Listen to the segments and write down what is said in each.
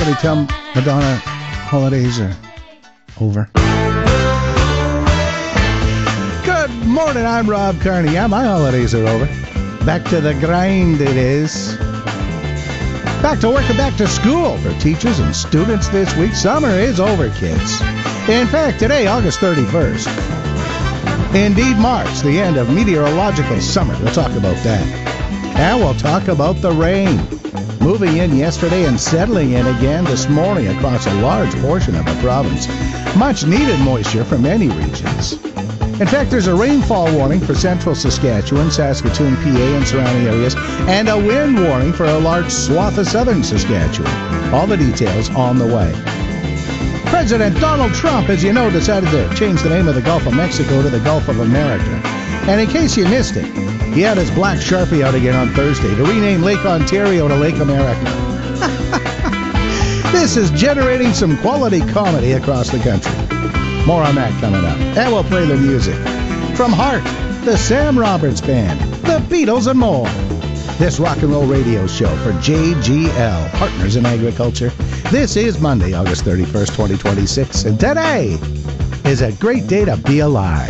Somebody tell Madonna holidays are over. Good morning, I'm Rob Carney. Yeah, my holidays are over. Back to the grind it is. Back to work and back to school for teachers and students this week. Summer is over, kids. In fact, today, August 31st, indeed marks the end of meteorological summer. We'll talk about that. And we'll talk about the rain. Moving in yesterday and settling in again this morning across a large portion of the province. Much needed moisture from many regions. In fact, there's a rainfall warning for central Saskatchewan, Saskatoon, PA, and surrounding areas, and a wind warning for a large swath of southern Saskatchewan. All the details on the way. President Donald Trump, as you know, decided to change the name of the Gulf of Mexico to the Gulf of America. And in case you missed it, he had his black Sharpie out again on Thursday to rename Lake Ontario to Lake America. This is generating some quality comedy across the country. More on that coming up. And we'll play the music. From Heart, the Sam Roberts Band, the Beatles, and more. This rock and roll radio show for JGL, Partners in Agriculture. This is Monday, August 31st, 2026. And today is a great day to be alive.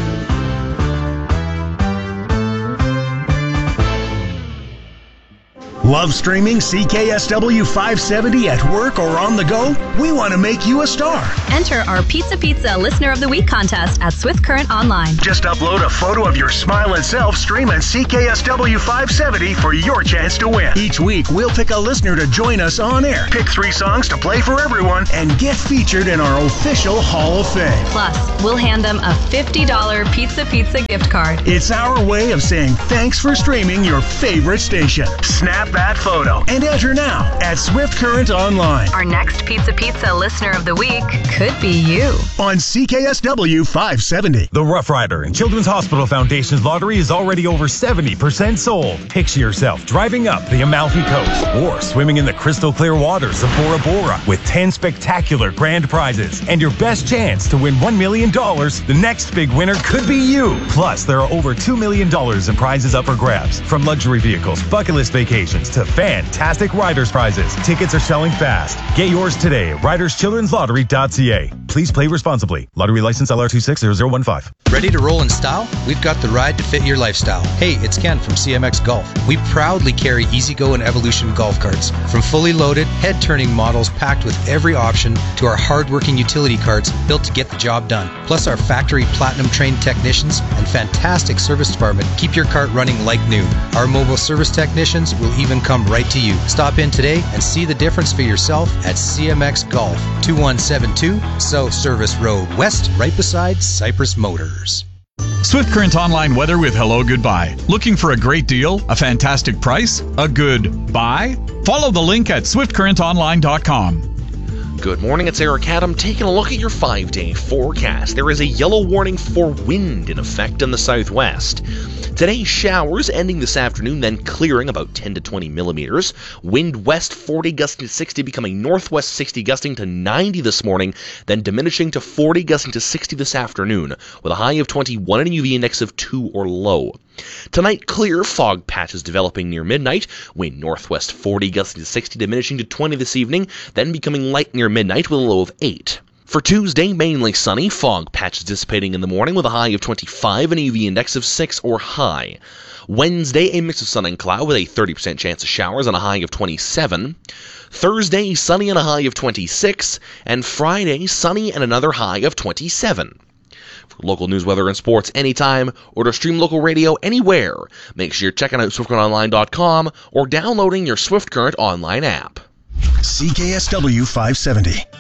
Love streaming CKSW 570 at work or on the go? We want to make you a star. Enter our Pizza Listener of the Week contest at Swift Current Online. Just upload a photo of your smiling self streaming CKSW 570 for your chance to win. Each week, we'll pick a listener to join us on air, pick 3 songs to play for everyone, and get featured in our official Hall of Fame. Plus, we'll hand them a $50 Pizza gift card. It's our way of saying thanks for streaming your favorite station. Snap that photo and enter now at Swift Current Online. Our next Pizza Listener of the Week could be you. On CKSW 570. The Rough Rider and Children's Hospital Foundation's lottery is already over 70% sold. Picture yourself driving up the Amalfi Coast or swimming in the crystal clear waters of Bora Bora with 10 spectacular grand prizes. And your best chance to win $1 million, the next big winner could be you. Plus, there are over $2 million in prizes up for grabs. From luxury vehicles, bucket list vacations, to fantastic Riders prizes. Tickets are selling fast. Get yours today at riderschildrenslottery.ca. Please play responsibly. Lottery license LR260015. Ready to roll in style? We've got the ride to fit your lifestyle. Hey, it's Ken from CMX Golf. We proudly carry EasyGo and Evolution golf carts. From fully loaded, head-turning models packed with every option to our hard-working utility carts built to get the job done. Plus our factory platinum-trained technicians and fantastic service department keep your cart running like new. Our mobile service technicians will even come right to you. Stop in today and see the difference for yourself at CMX Golf, 2172 South Service Road West, right beside Cypress Motors. Swift Current Online weather with Hello Goodbye. Looking for a great deal, a fantastic price, a good buy? Follow the link at swiftcurrentonline.com. Good morning, it's Eric Adam taking a look at your 5-day forecast. There is a yellow warning for wind in effect in the southwest. Today, showers ending this afternoon, then clearing about 10 to 20 millimeters. Wind west 40 gusting to 60, becoming northwest 60 gusting to 90 this morning, then diminishing to 40 gusting to 60 this afternoon, with a high of 21 and a UV index of 2 or low. Tonight, clear, fog patches developing near midnight. Wind northwest 40 gusting to 60, diminishing to 20 this evening, then becoming light near midnight with a low of 8. For Tuesday, mainly sunny, fog patches dissipating in the morning with a high of 25 and a UV index of 6 or high. Wednesday, a mix of sun and cloud with a 30% chance of showers and a high of 27. Thursday, sunny and a high of 26. And Friday, sunny and another high of 27. For local news, weather, and sports anytime, or to stream local radio anywhere, make sure you're checking out SwiftCurrentOnline.com or downloading your Swift Current Online app. CKSW 570.